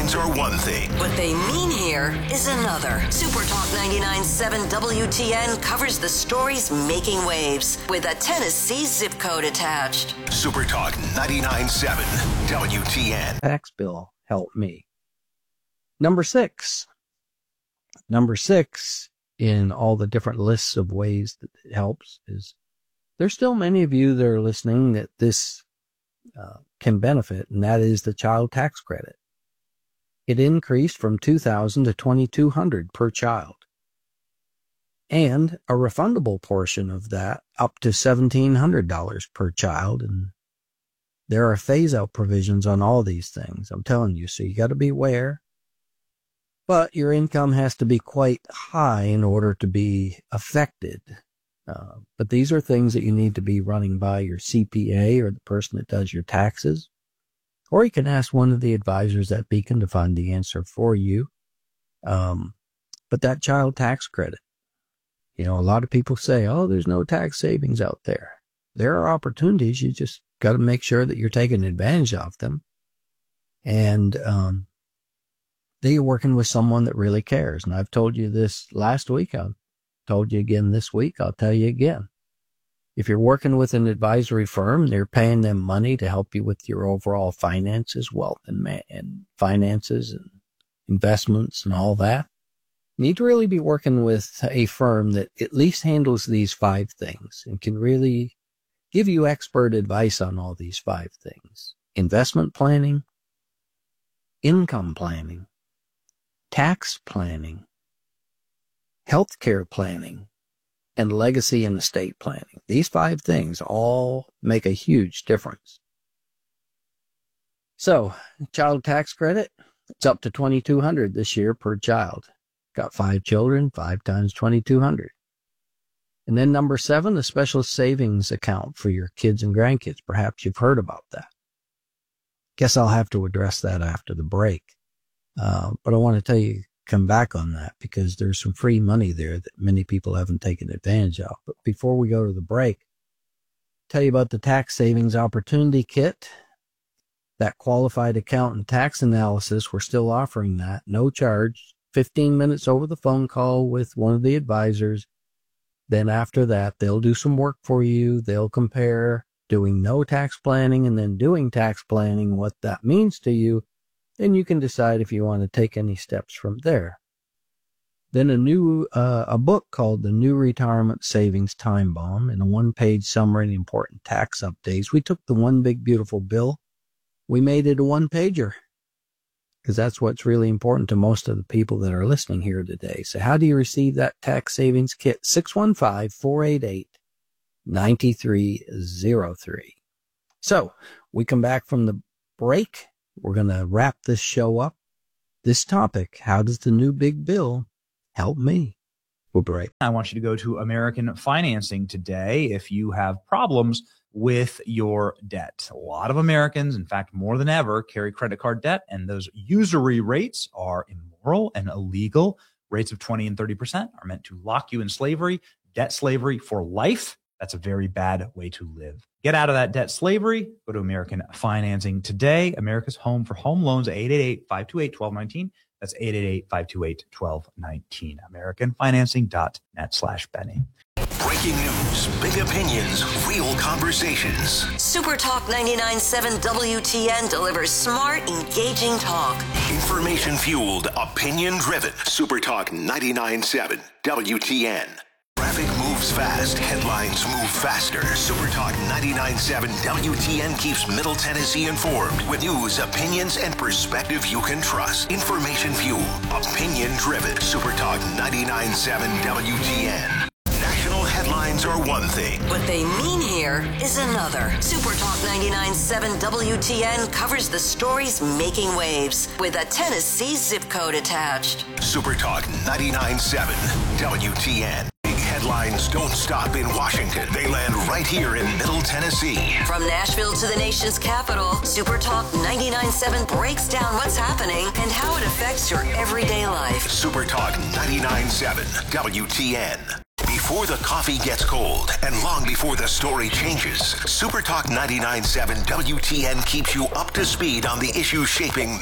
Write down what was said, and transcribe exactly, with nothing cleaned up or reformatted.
headlines are one thing. What they mean here is another. Super Talk ninety-nine point seven W T N covers the stories making waves with a Tennessee zip code attached. Super Talk ninety-nine point seven W T N. Tax bill, help me. Number six. Number six in all the different lists of ways that it helps is there's still many of you that are listening that this uh, can benefit, and that is the child tax credit. It increased from two thousand dollars to twenty-two hundred dollars per child, and a refundable portion of that up to seventeen hundred dollars per child. And there are phase-out provisions on all these things, I'm telling you, so you got to be aware. But your income has to be quite high in order to be affected. Uh, but these are things that you need to be running by your C P A or the person that does your taxes. Or you can ask one of the advisors at Beacon to find the answer for you. Um, but that child tax credit, you know, a lot of people say, oh, there's no tax savings out there. There are opportunities. You just got to make sure that you're taking advantage of them. And um, that you're working with someone that really cares. And I've told you this last week. I've told you again this week. I'll tell you again. If you're working with an advisory firm, they're paying them money to help you with your overall finances, wealth and, ma- and finances and investments and all that. You need to really be working with a firm that at least handles these five things and can really give you expert advice on all these five things. Investment planning, income planning, tax planning, healthcare planning, and legacy and estate planning. These five things all make a huge difference. So, child tax credit, it's up to twenty-two hundred dollars this year per child. Got five children, five times twenty-two hundred dollars. And then number seven, a special savings account for your kids and grandkids. Perhaps you've heard about that. Guess I'll have to address that after the break. Uh, but I want to tell you, come back on that because there's some free money there that many people haven't taken advantage of. But before we go to the break, tell you about the Tax Savings Opportunity Kit. That qualified accountant tax analysis, we're still offering that. No charge. fifteen minutes over the phone call with one of the advisors. Then after that, they'll do some work for you. They'll compare doing no tax planning and then doing tax planning, what that means to you. Then you can decide if you want to take any steps from there. Then a new, uh, a book called The New Retirement Savings Time Bomb and a one-page summary and important tax updates. We took the one big beautiful bill. We made it a one-pager because that's what's really important to most of the people that are listening here today. So how do you receive that tax savings kit? six one five, four eight eight, nine three zero three. So we come back from the break. We're going to wrap this show up. This topic, how does the new big bill help me? We'll be right back. I want you to go to American Financing today if you have problems with your debt. A lot of Americans, in fact, more than ever, carry credit card debt, and those usury rates are immoral and illegal. Rates of twenty and thirty percent are meant to lock you in slavery, debt slavery for life. That's a very bad way to live. Get out of that debt slavery. Go to American Financing today. America's home for home loans, eight eight eight, five two eight, one two one nine. That's eight eight eight, five two eight, one two one nine. American Financing dot net slash Benny. Breaking news, big opinions, real conversations. Super Talk ninety-nine point seven W T N delivers smart, engaging talk. Information fueled, opinion driven. Super Talk ninety-nine point seven W T N. Traffic moves fast. Headlines move faster. Super Talk ninety-nine point seven W T N keeps Middle Tennessee informed with news, opinions, and perspective you can trust. Information fueled, opinion driven. Super Talk ninety-nine point seven W T N. National headlines are one thing. What they mean here is another. Super Talk ninety-nine point seven W T N covers the stories making waves with a Tennessee zip code attached. Super Talk ninety-nine point seven W T N. Headlines don't stop in Washington. They land right here in Middle Tennessee. From Nashville to the nation's capital, Super Talk ninety-nine point seven breaks down what's happening and how it affects your everyday life. Super Talk ninety-nine point seven W T N. Before the coffee gets cold and long before the story changes, Super Talk ninety-nine point seven W T N keeps you up to speed on the issues shaping